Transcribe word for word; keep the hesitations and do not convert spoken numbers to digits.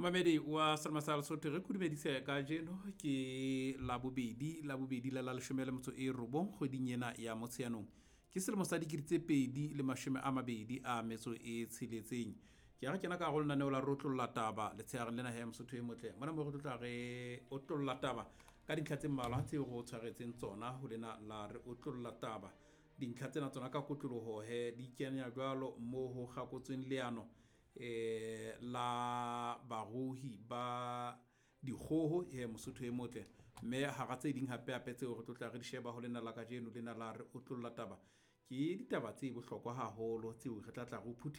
Mamedi wa Salmasal Sote re kudumedisa ka jeno ke la bobedi la bobedi la la leshome le motso e robong kgweding ena ya Motsheanong ke selemo sa dikete tse pedi le mashome a mabedi a metso e tsheletseng ke ga kena ka go lena la rotlolla taba le tshega lena he Mosotho e motle mona mo go tla re otlolla taba ka dintlha tse mmalwa tse go tshwaretseng tsona ho lena la re otlolla taba dintlha tsena tsona ka kotloloho he di kenya jwalo mo ho gakotsweng leano eh la barohi ba dikgoho he Mosotho e motle mme ha ga tse ding hape hape tse go tlotla re di sheba ho lena la ka jeno lena la re otlolla taba ke ditaba tse bohlokwa haholo tseo re tla tla go